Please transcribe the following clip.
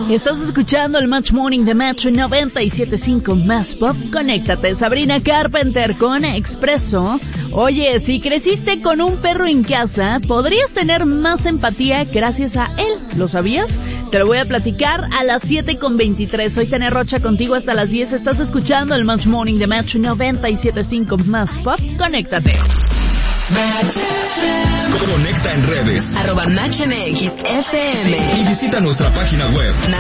Estás escuchando el Match Morning de Metro 97.5 Más Pop. Conéctate, Sabrina Carpenter con Expreso. Oye, si creciste con un perro en casa, podrías tener más empatía gracias a él. ¿Lo sabías? Te lo voy a platicar a las 7:23. Soy Tania Rocha contigo hasta las 10. Estás escuchando el Match Morning de Metro 97.5 Más Pop. Conéctate. Conecta en redes @MatchMXFM y visita nuestra página web